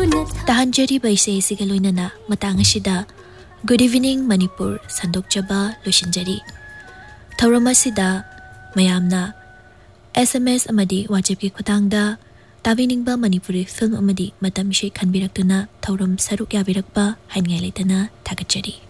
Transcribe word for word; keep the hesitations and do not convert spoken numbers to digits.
ताहंजरी बैसे सिगा लोइनना Matang असिदा good evening Manipur संदोकचबा लोइसिनजरी थौरम असिदा मयामना SMS अमदी WhatsApp की खुतांगदा ताबिनिंगबा Manipuri film अमदी मतम शे खनबिरक्तुना थौरम सरुक याबिरक्बा हाइनगाई लेतना थागतजरी।